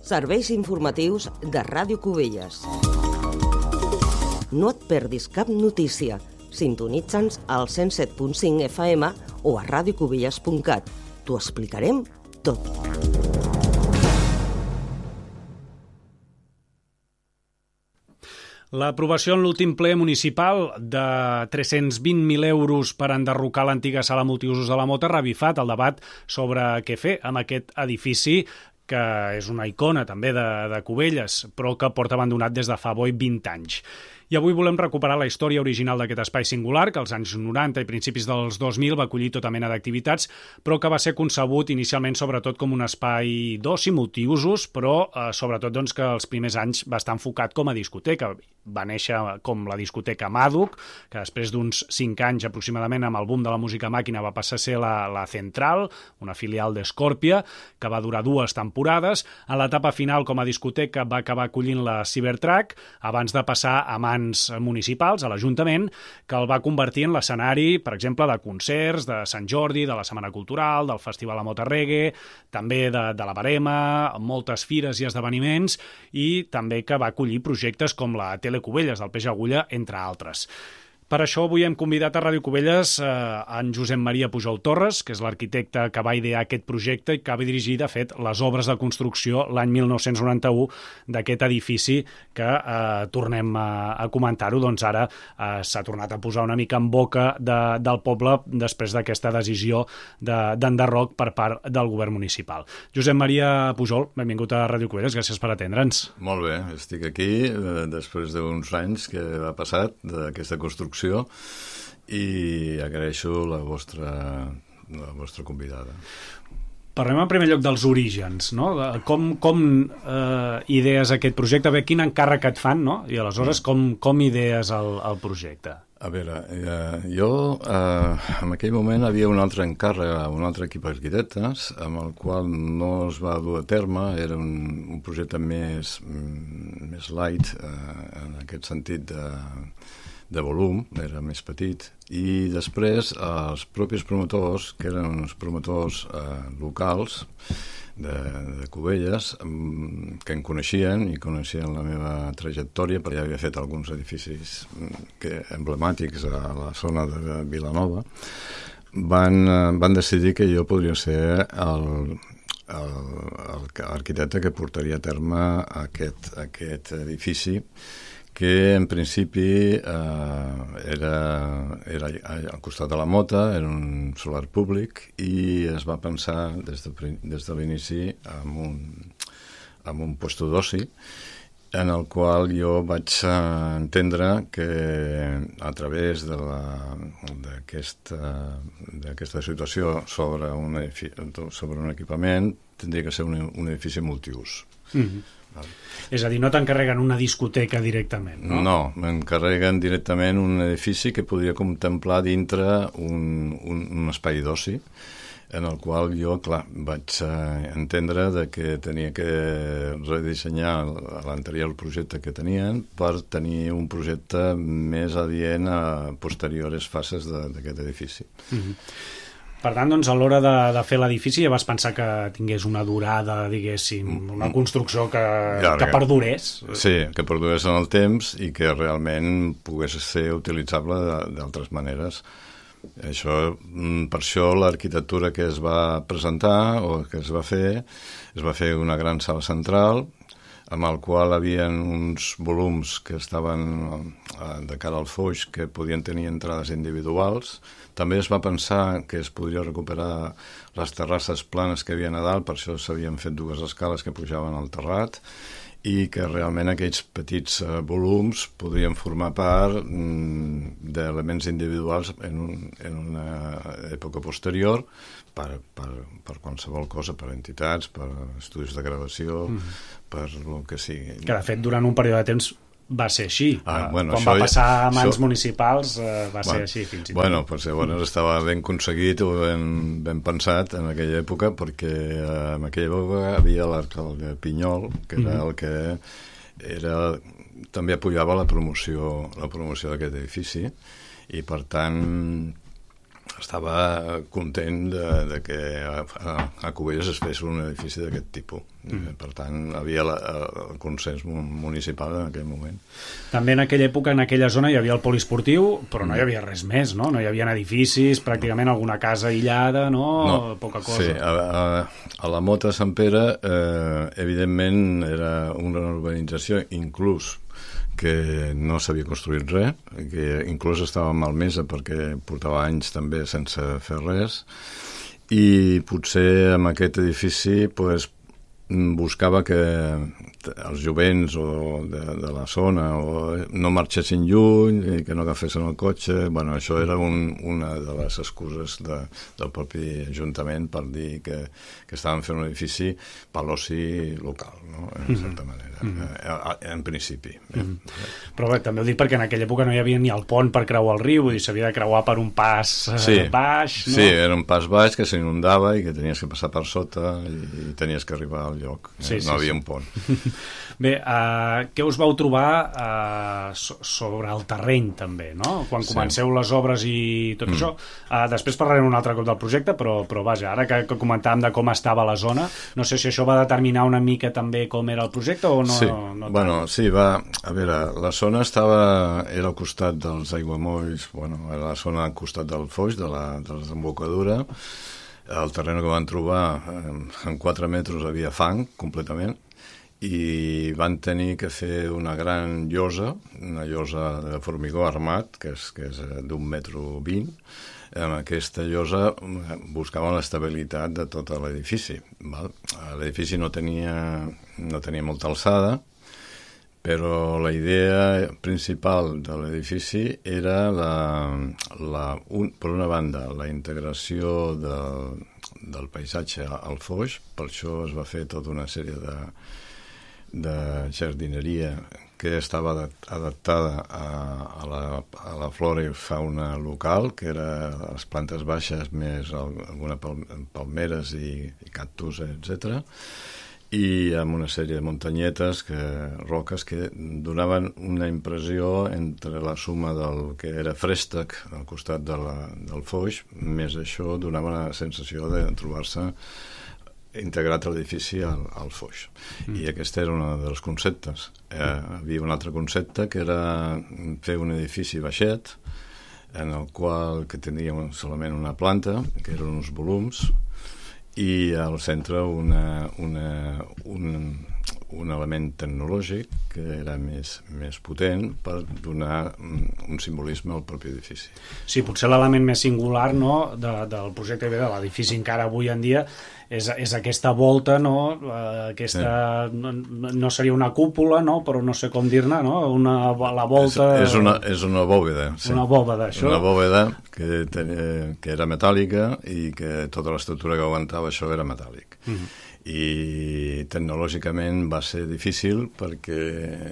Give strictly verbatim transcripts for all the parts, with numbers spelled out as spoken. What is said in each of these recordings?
Serveis informatius de Ràdio Cubelles. No et perdis cap notícia. Sintonitza'ns al cent set punt cinc F M o a radio cubelles punt cat. T'ho explicarem tot. L'aprovació en l'últim ple municipal de tres-cents vint mil euros per enderrocar l'antiga sala multiusos de la Mota ha revifat el debat sobre què fer amb aquest edifici que és una icona també de, de Cubelles, però que porta abandonat des de fa boi vint anys. I avui volem recuperar la història original d'aquest espai singular, que als anys noranta i principis dels dos mil va acollir tota mena d'activitats, però que va ser concebut inicialment sobretot com un espai d'oci multiusos, però eh, sobretot doncs, que els primers anys va estar enfocat com a discoteca. Va néixer com la discoteca Màduc, que després d'uns cinc anys aproximadament amb el boom de la música màquina va passar a ser la, la Central, una filial d'Escòrpia, que va durar dues temporades. En l'etapa final com a discoteca va acabar acollint la Cybertruck, abans de passar a mans municipals, a l'Ajuntament, que el va convertir en l'escenari, per exemple, de concerts, de Sant Jordi, de la Setmana Cultural, del Festival La Mota Reggae, també de, de la Barema, moltes fires i esdeveniments, i també que va acollir projectes com la Tele Cubelles, del Peix Agulla, entre altres. Per això avui hem convidat a Ràdio Cubelles eh, en Josep Maria Pujol Torres, que és l'arquitecte que va idear aquest projecte i que va dirigir, de fet, les obres de construcció l'any mil nou-cents noranta-u d'aquest edifici que, eh, tornem a, a comentar-ho, doncs ara eh, s'ha tornat a posar una mica en boca de, del poble després d'aquesta decisió d'enderroc de, per part del govern municipal. Josep Maria Pujol, benvingut a Ràdio Cubelles, gràcies per atendre'ns. Molt bé, estic aquí eh, després d'uns anys que ha passat d'aquesta construcció i agraeixo la vostra, la vostra convidada. Parlem en primer lloc dels orígens, no? Com, com eh, idees aquest projecte? Bé, quin encàrrec et fan, no? I aleshores com, com idees el, el projecte? A veure, eh, jo eh, en aquell moment havia un altre encàrrec, un altre equip d'arquitectes, amb el qual no es va dur a terme, era un, un projecte més, més light, eh, en aquest sentit de... de volum, era més petit, i després els propis promotors, que eren uns promotors eh, locals de, de Cubelles, que em coneixien i coneixien la meva trajectòria, perquè ja havia fet alguns edificis que, emblemàtics a la zona de Vilanova, van, van decidir que jo podria ser el, el, el arquitecte que portaria a terme aquest, aquest edifici, que en principi eh, era, era al costat de la Mota, era un solar públic, i es va pensar des de, des de l'inici en un, en un puesto d'oci, en el qual jo vaig entendre que a través de la, d'aquesta, d'aquesta situació sobre un, edifici, sobre un equipament tindria que ser un, un edifici multiús. Mm-hmm. Vale. És a dir, no t'encarreguen una discoteca directament, no? No, m'encarreguen directament un edifici que podria contemplar dintre un, un, un espai d'oci, en el qual jo, clar, vaig eh, entendre de que tenia que redissenyar l'anterior projecte que tenien per tenir un projecte més adient a posteriores fases d'aquest edifici. Mm-hmm. Per tant, doncs, a l'hora de, de fer l'edifici ja vas pensar que tingués una durada, diguéssim, una construcció que, que perdurés? Sí, que perdurés en el temps i que realment pogués ser utilitzable d'altres maneres. Això, per això l'arquitectura que es va presentar o que es va fer, es va fer una gran sala central amb el qual havia uns volums que estaven de cara al foix que podien tenir entrades individuals. També es va pensar que es podria recuperar les terrasses planes que hi havia a dalt, per això s'havien fet dues escales que pujaven al terrat, i que realment aquells petits eh, volums podrien formar part mm, d'elements individuals en, un, en una època posterior per, per, per qualsevol cosa, per entitats, per estudis de gravació, mm. per el que sigui. Que de fet durant un període de temps va ser així. Ah, bueno, Quan va passar a mans això... municipals eh, va bueno, ser així fins i tot. Bueno, pues, llavors estava ben aconseguit o ben, ben pensat en aquella època, perquè eh, en aquella època havia l'alcalde Pinyol, que era mm-hmm. el que era, també apoyava la promoció la promoció d'aquest edifici, i per tant estava content de, de que a, a, a Cubelles es fes un edifici d'aquest tipus. Mm. Per tant, havia la, el consens municipal en aquell moment. També en aquella època, en aquella zona, hi havia el poliesportiu, però no hi havia res més, no? No hi havia edificis, pràcticament alguna casa aïllada, no? no. Poca cosa. Sí, a, a, a la Mota Sant Pere, eh, evidentment, era una urbanització, inclús que no s'havia construït res, que inclús estava malmesa perquè portava anys també sense fer res, i potser amb aquest edifici pues, buscava que els jovents o de, de la zona o no marxessin lluny i que no agafessin el cotxe. Bueno, això era un, una de les excuses de, del propi Ajuntament per dir que, que estaven fent un edifici per l'oci local, no? En certa manera, mm-hmm. en principi. Mm-hmm. Però bé, també ho dic perquè en aquella època no hi havia ni el pont per creuar el riu, vull dir, s'havia de creuar per un pas sí, baix, no? Sí, era un pas baix que s'inundava i que tenies que passar per sota i, i tenies que arribar al lloc. Sí, eh? No sí, havia sí. un pont. Bé, uh, què us vau trobar uh, so sobre el terreny també, no? Quan sí. comenceu les obres i tot mm. això. Uh, després parlarem un altre cop del projecte, però, però vaja, ara que, que comentàvem de com estava la zona, no sé si això va determinar una mica també com era el projecte o no? Sí, no bueno, sí, va... A veure, la zona estava... era al costat dels aiguamolls, bueno, era la zona al costat del Foix, de la, de la desembocadura. El terreny que van trobar, en quatre metres havia fang, completament, i van tenir que fer una gran llosa, una llosa de formigó armat, que és, que és d'un metro vint. Amb aquesta llosa buscaven l'estabilitat de tot l'edifici. L'edifici no tenia, no tenia molta alçada, però la idea principal de l'edifici era, la, la, un, per una banda, la integració del, del paisatge al Foix. Per això es va fer tota una sèrie de de jardineria que estava adaptada a, a, la, a la flora i fauna local, que era les plantes baixes més alguna palmeres i, i cactus, etcètera, i amb una sèrie de muntanyetes, que, roques, que donaven una impressió entre la suma del que era Frestec al costat de la, del Foix, més això donava la sensació de trobar-se integrat l'edifici al, al Foix. Mm. I aquest era un dels conceptes. Eh, havia un altre concepte que era fer un edifici baixet en el qual que tenia solament una planta, que eren uns volums, i al centre una, una, un, un element tecnològic que era més, més potent per donar un simbolisme al propi edifici. Sí, potser l'element més singular, no, de, del projecte de l'edifici encara avui en dia és, és aquesta volta, no? Aquesta, sí. no, no seria una cúpula, no? Però no sé com dir-ne, no? Una, la volta... És, és, una, és una bòveda, sí. Una bòveda, això. Una bòveda que, tenia, que era metàl·lica i que tota l'estructura que aguantava això era metàl·lic. Mm-hmm. I tecnològicament va ser difícil perquè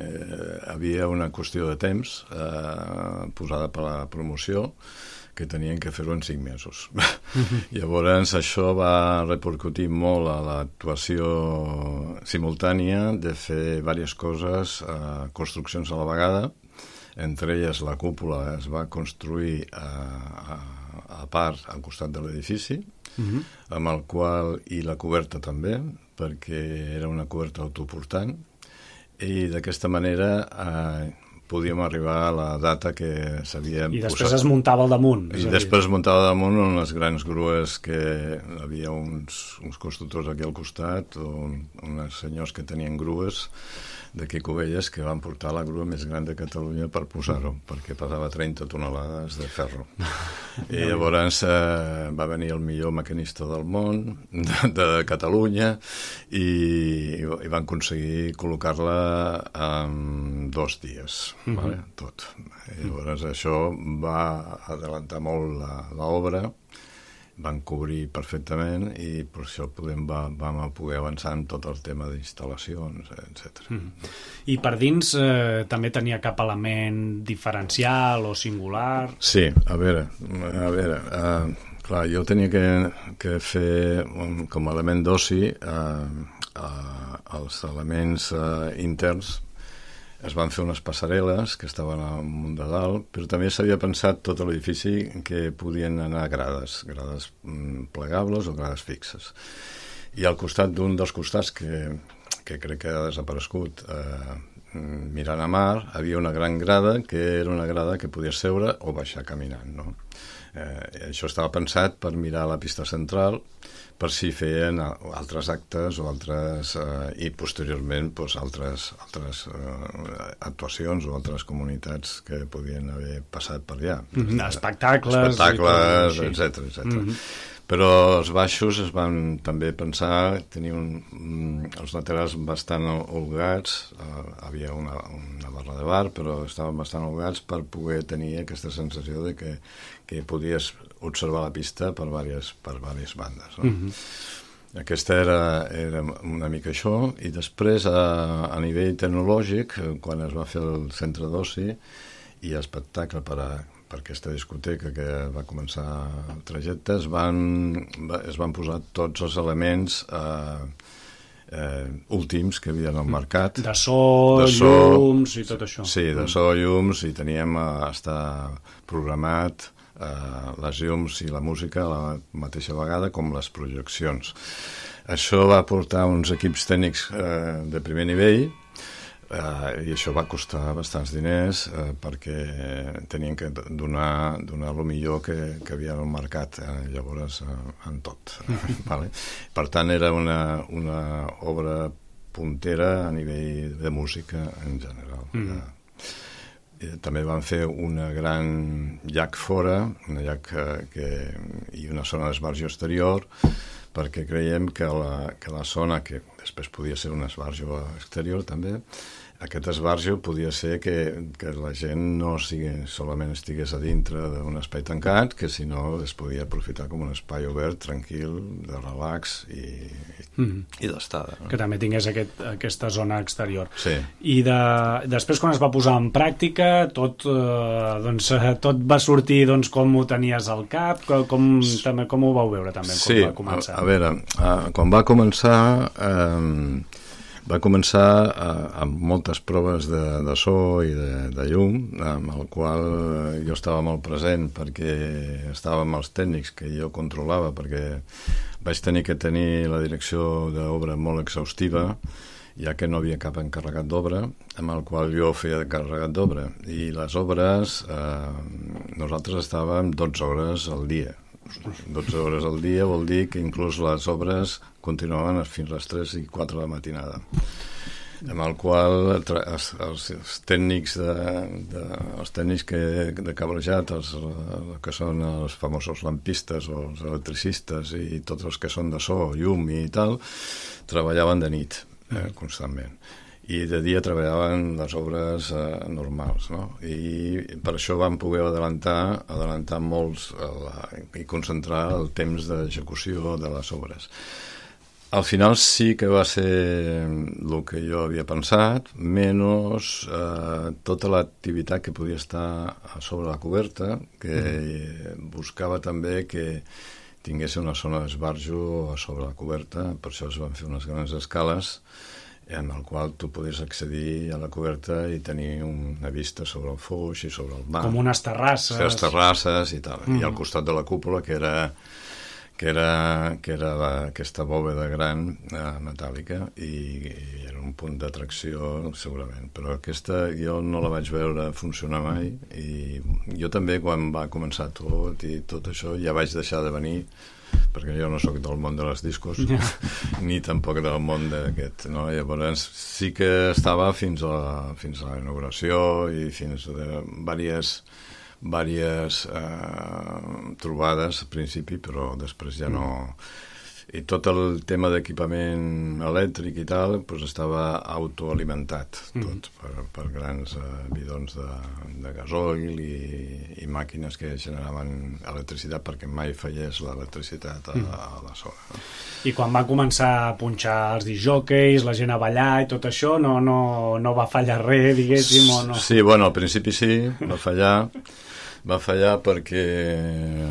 havia una qüestió de temps eh, posada per la promoció, que tenien que fer-ho en cinc mesos. Mm-hmm. Llavors això va repercutir molt a l'actuació simultània de fer diverses coses, eh, construccions a la vegada. Entre elles la cúpula es va construir a, a, a part al costat de l'edifici, mm-hmm. amb el qual, i la coberta també, perquè era una coberta autoportant, i d'aquesta manera eh, podíem arribar a la data que s'havia posat. I després posat. Es muntava al damunt. I després es muntava al damunt en les grans grues que havia uns, uns constructors aquí al costat, o un, uns senyors que tenien grues d'aquí Cubelles que van portar la grua més gran de Catalunya per posar-ho, perquè pesava trenta tonelades de ferro. I llavors eh, va venir el millor maquinista del món, de, de Catalunya, i, i van aconseguir col·locar-la en dos dies, mm-hmm. vale? Tot. I llavors això va adelantar molt l'obra, van cobrir perfectament i per això podem, va, vam poder avançar en tot el tema d'instal·lacions, etcètera. Mm. I per dins eh, també tenia cap element diferencial o singular? Sí, a veure, a veure, eh, clar, jo tenia que, que fer um, com a element d'oci eh, eh, els elements eh, interns es van fer unes passarel·les que estaven al munt de dalt, però també s'havia pensat tot l'edifici que podien anar grades, grades plegables o grades fixes. I al costat d'un dels costats que, que crec que ha desaparegut, eh, mirant a mar, havia una gran grada que era una grada que podies seure o baixar caminant, no? Eh, això estava pensat per mirar la pista central, per si feien altres actes o altres, eh, i posteriorment doncs, altres, altres eh, actuacions o altres comunitats que podien haver passat per allà. Mm-hmm. Espectacles, espectacles, etcètera, etcètera. Mm-hmm. Però els baixos es van també pensar, tenir un, els laterals bastant holgats, uh, havia una, una barra de bar, però estaven bastant holgats per poder tenir aquesta sensació de que, que podies observar la pista per diverses, per diverses bandes. No? Mm-hmm. Aquesta era, era una mica això, i després a, a nivell tecnològic, quan es va fer el centre d'oci i espectacle per a per aquesta discoteca que va començar el trajecte, es van, es van posar tots els elements eh, eh, últims que havien al mercat. De so, de so, llums i tot això. Sí, de so, llums, i teníem a estar programat eh, les llums i la música a la mateixa vegada com les projeccions. Això va portar uns equips tècnics eh, de primer nivell, Uh, i això va costar bastants diners uh, perquè tenien que donar, donar el millor que, que havia al mercat uh, llavors uh, en tot. Vale? Per tant, era una, una obra puntera a nivell de música en general. Mm. Uh, també van fer una gran llac fora, una llac uh, que, i una zona d'esbarjo exterior, perquè creiem que la, que la zona, que després podia ser un esbarjo exterior també, aquest esbarjo podia ser que, que la gent no sigui, solament estigués a dintre d'un espai tancat, que si no es podia aprofitar com un espai obert, tranquil, de relax i, mm. i d'estada. No? Que també tingués aquest, aquesta zona exterior. Sí. I de, després, quan es va posar en pràctica, tot, eh, doncs, tot va sortir doncs, com ho tenies al cap, com, també, com ho vau veure també, sí, com va començar? A, a veure, a, quan va començar... Eh, Va començar eh, amb moltes proves de, de so i de, de llum, amb el qual jo estava molt present perquè estava amb els tècnics que jo controlava, perquè vaig tenir que tenir la direcció d'obra molt exhaustiva, ja que no havia cap encarregat d'obra, amb el qual jo feia encarregat d'obra. I les obres, eh, nosaltres estàvem dotze hores al dia. dotze hores al dia vol dir que inclús les obres continuaven fins a les tres i quatre de la matinada, amb el qual els, els, els tècnics de, de, els tècnics que, de cablejat, els, els que són els famosos lampistes o els electricistes i tots els que són de so, llum i tal, treballaven de nit eh, constantment, i de dia treballaven les obres eh, normals, no? I per això vam poder adelantar, adelantar molts eh, i concentrar el temps d'execució de les obres. Al final sí que va ser el que jo havia pensat, menys eh, tota l'activitat que podia estar sobre la coberta, que mm. buscava també que tingués una zona d'esbarjo sobre la coberta, per això es van fer unes grans escales en el qual tu podies accedir a la coberta i tenir una vista sobre el foix i sobre el mar. Com unes terrasses. Les terrasses i tal. Mm. I al costat de la cúpula, que era, que era, que era la, aquesta bòveda gran eh, metàl·lica, i, i era un punt d'atracció segurament. Però aquesta jo no la vaig veure funcionar mai, i jo també quan va començar tot i tot això ja vaig deixar de venir, perquè jo no sóc del món de les discos, ja. Ni tampoc del món d'aquest, no? Llavors sí que estava fins a la, fins a la inauguració i fins a diverses, diverses eh, trobades al principi, però després ja no... I tot el tema d'equipament elèctric i tal, doncs estava autoalimentat tot, mm. per, per grans uh, bidons de, de gasoil i, i màquines que generaven electricitat perquè mai fallés l'electricitat a, a la zona. No? I quan va començar a punxar els disjòqueis, la gent a ballar i tot això, no, no, no va fallar res, diguéssim, o no? Sí, bueno, al principi sí, va fallar, va fallar perquè